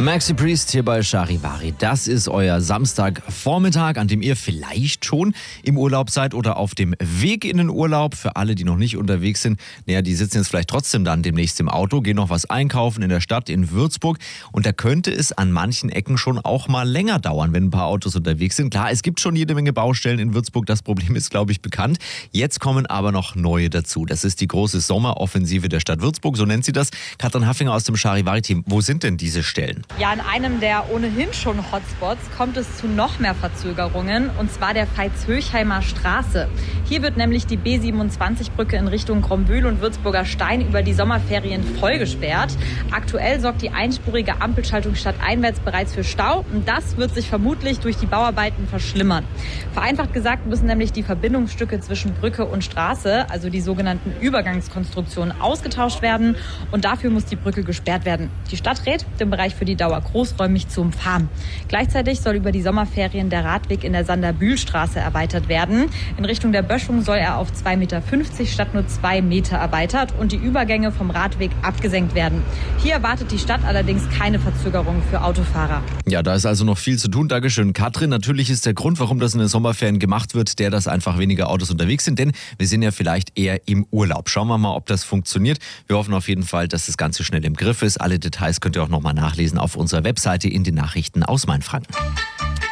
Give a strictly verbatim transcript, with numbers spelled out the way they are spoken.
Maxi Priest hier bei Charivari. Das ist euer Samstagvormittag, an dem ihr vielleicht schon im Urlaub seid oder auf dem Weg in den Urlaub. Für alle, die noch nicht unterwegs sind, naja, die sitzen jetzt vielleicht trotzdem dann demnächst im Auto, gehen noch was einkaufen in der Stadt in Würzburg. Und da könnte es an manchen Ecken schon auch mal länger dauern, wenn ein paar Autos unterwegs sind. Klar, es gibt schon jede Menge Baustellen in Würzburg. Das Problem ist, glaube ich, bekannt. Jetzt kommen aber noch neue dazu. Das ist die große Sommeroffensive der Stadt Würzburg, so nennt sie das. Katrin Haffinger aus dem Charivari-Team. Wo sind denn diese Stellen? Ja, in einem der ohnehin schon Hotspots kommt es zu noch mehr Verzögerungen, und zwar der Veitshöchheimer Straße. Hier wird nämlich die B siebenundzwanzig-Brücke in Richtung Grombühl und Würzburger Stein über die Sommerferien vollgesperrt. Aktuell sorgt die einspurige Ampelschaltung stadteinwärts bereits für Stau, und das wird sich vermutlich durch die Bauarbeiten verschlimmern. Vereinfacht gesagt müssen nämlich die Verbindungsstücke zwischen Brücke und Straße, also die sogenannten Übergangskonstruktionen, ausgetauscht werden, und dafür muss die Brücke gesperrt werden. Die Stadt rät, den Bereich für die Dauer großräumig zu umfahren. Gleichzeitig soll über die Sommerferien der Radweg in der Sander-Bühl-Straße erweitert werden. In Richtung der Böschung soll er auf zwei Meter fünfzig statt nur zwei Meter erweitert und die Übergänge vom Radweg abgesenkt werden. Hier erwartet die Stadt allerdings keine Verzögerung für Autofahrer. Ja, da ist also noch viel zu tun. Dankeschön, Katrin. Natürlich ist der Grund, warum das in den Sommerferien gemacht wird, der, dass einfach weniger Autos unterwegs sind, denn wir sind ja vielleicht eher im Urlaub. Schauen wir mal, ob das funktioniert. Wir hoffen auf jeden Fall, dass das Ganze schnell im Griff ist. Alle Details könnt ihr auch nochmal nachlesen auf unserer Webseite in den Nachrichten aus Mainfranken.